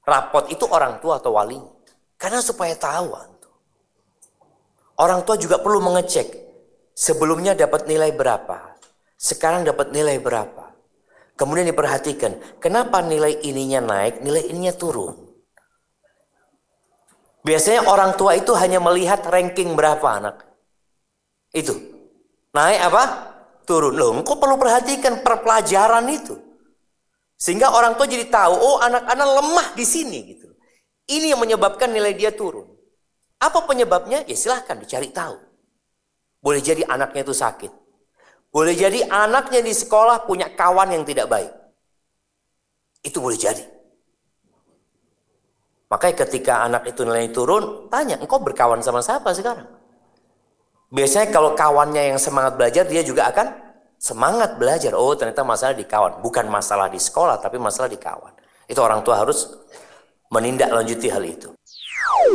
rapot itu orang tua atau wali. Karena supaya tahu. Orang tua juga perlu mengecek. Sebelumnya dapat nilai berapa. Sekarang dapat nilai berapa. Kemudian diperhatikan. Kenapa nilai ininya naik, nilai ininya turun. Biasanya orang tua itu hanya melihat ranking berapa anak. Itu. Naik apa? Turun. Loh, engkau perlu perhatikan perpelajaran itu. Sehingga orang tua jadi tahu, oh anak-anak lemah di sini gitu. Ini yang menyebabkan nilai dia turun. Apa penyebabnya? Ya silahkan dicari tahu. Boleh jadi anaknya itu sakit. Boleh jadi anaknya di sekolah punya kawan yang tidak baik. Itu boleh jadi. Makanya ketika anak itu nilai turun, tanya, engkau berkawan sama siapa sekarang? Biasanya kalau kawannya yang semangat belajar, dia juga akan semangat belajar. Oh ternyata masalah di kawan. Bukan masalah di sekolah, tapi masalah di kawan. Itu orang tua harus menindaklanjuti hal itu.